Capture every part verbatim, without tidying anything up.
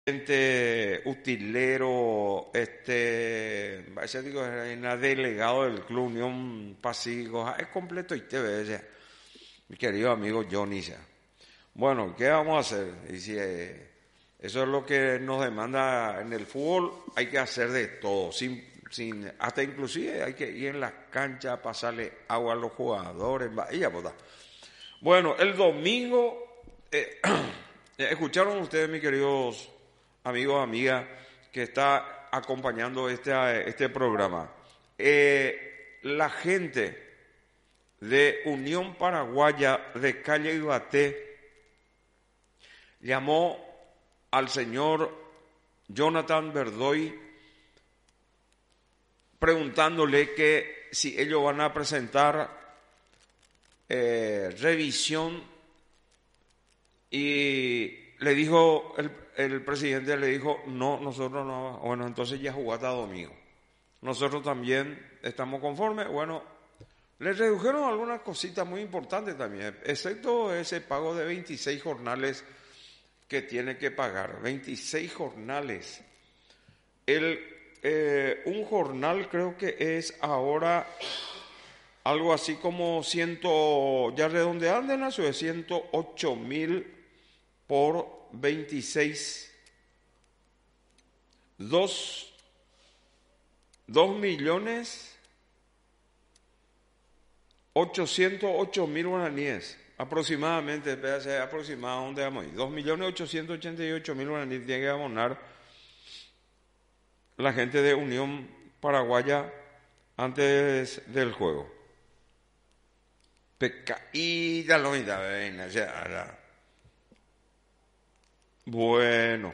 Este utilero, este, ese digo, era delegado del Club Unión Pacífico, es completo y te ve, mi querido amigo Johnny. Bueno, ¿qué vamos a hacer? Y si eh, eso es lo que nos demanda en el fútbol, hay que hacer de todo, sin, sin, hasta inclusive hay que ir en las canchas, pasarle agua a los jugadores, y ya pues, bueno, el domingo, eh, escucharon ustedes, mis queridos amigos, amigas, que está acompañando este, este programa. Eh, la gente de Unión Paraguaya de Calle Ibaté llamó al señor Jonathan Verdoy preguntándole que si ellos van a presentar eh, revisión, y le dijo, el, el presidente le dijo, no, nosotros no, bueno, entonces ya jugó hasta domingo. Nosotros también estamos conformes, bueno, le redujeron algunas cositas muy importantes también, excepto ese pago de veintiséis jornales que tiene que pagar, veintiséis jornales. El, eh, un jornal creo que es ahora algo así como ciento, ya redondeando en la ciudad, ciento ocho mil por veintiséis, dos, dos millones ochocientos ocho mil guaraníes, aproximadamente, espérate, aproximado, ¿dónde vamos a ir? Dos millones ochocientos ochenta y ocho mil guaraníes tiene que abonar la gente de Unión Paraguaya antes del juego. Pecaída lo mitad, ven, ya. Bueno,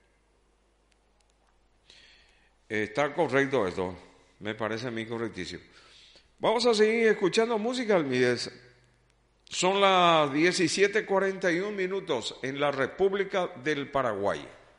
está correcto esto, me parece a mí correctísimo. Vamos a seguir escuchando música, Almides. Son las diecisiete cuarenta y un minutos en la República del Paraguay.